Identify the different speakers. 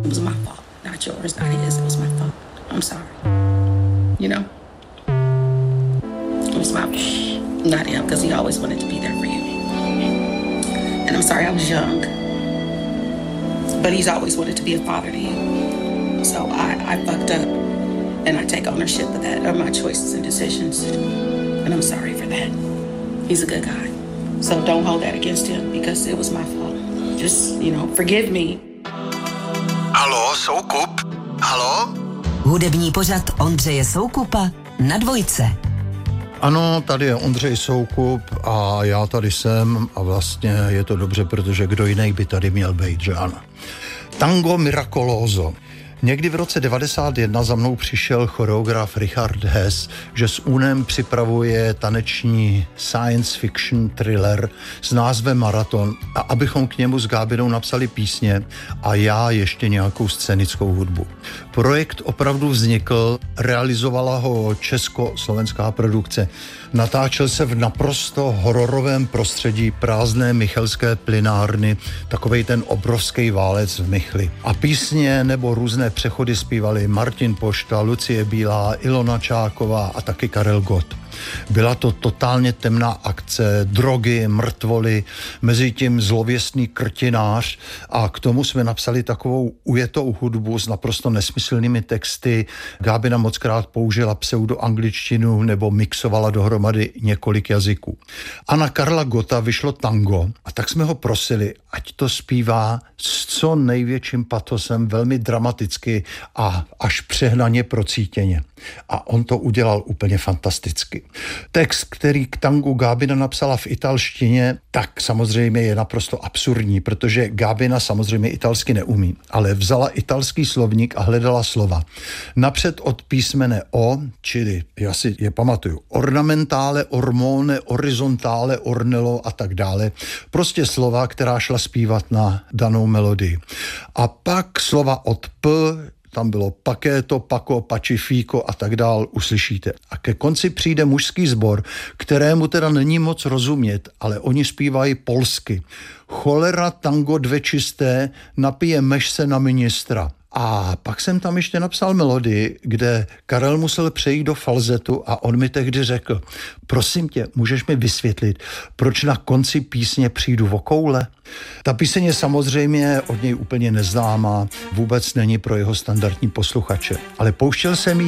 Speaker 1: was my fault, not yours, not his. It was my fault. I'm sorry. You know? It was my fault, not him, because he always wanted to be there for you. And I'm sorry I was young, but he's always wanted to be a father to you. So I fucked up, and I take ownership of that, of my choices and decisions. And I'm sorry for that. He's a good guy. So don't hold that against him, because it was my fault. Just, forgive me.
Speaker 2: Haló, Soukup? Haló?
Speaker 3: Hudební pořad Ondřeje Soukupa na Dvojce.
Speaker 4: Ano, tady je Ondřej Soukup a já tady jsem a vlastně je to dobře, protože kdo jiný by tady měl být, že ano. Tango Miracoloso. Někdy v roce 1991 za mnou přišel choreograf Richard Hess, že s únem připravuje taneční science fiction thriller s názvem Maraton, a abychom k němu s Gábinou napsali písně a já ještě nějakou scénickou hudbu. Projekt opravdu vznikl, realizovala ho česko-slovenská produkce. Natáčel se v naprosto hororovém prostředí prázdné michelské plynárny, takovej ten obrovský válec v Michli. A písně nebo různé přechody zpívali Martin Pošta, Lucie Bílá, Ilona Čáková a taky Karel Gott. Byla to totálně temná akce, drogy, mrtvoly, mezi tím zlověstný krtinář a k tomu jsme napsali takovou ujetou hudbu s naprosto nesmyslnými texty. Gábina mockrát použila pseudoangličtinu nebo mixovala dohromady několik jazyků. A na Karla Gotta vyšlo tango a tak jsme ho prosili, ať to zpívá s co největším patosem, velmi dramaticky a až přehnaně procítěně. A on to udělal úplně fantasticky. Text, který k tangu Gábina napsala v italštině, tak samozřejmě je naprosto absurdní, protože Gábina samozřejmě italsky neumí, ale vzala italský slovník a hledala slova. Napřed od písmene O, čili, já si je pamatuju, ornamentale, ormone, horizontále, ornelo a tak dále. Prostě slova, která šla zpívat na danou melodii. A pak slova od P, tam bylo pakéto, pako, pacifico a tak dál, uslyšíte. A ke konci přijde mužský sbor, kterému teda není moc rozumět, ale oni zpívají polsky. Cholera tango dvě čisté, napijemeš se na ministra. A pak jsem tam ještě napsal melodii, kde Karel musel přejít do falzetu a on mi tehdy řekl, prosím tě, můžeš mi vysvětlit, proč na konci písně přijdu v koule? Ta píseň je samozřejmě od něj úplně neznámá, vůbec není pro jeho standardní posluchače, ale pouštěl jsem ji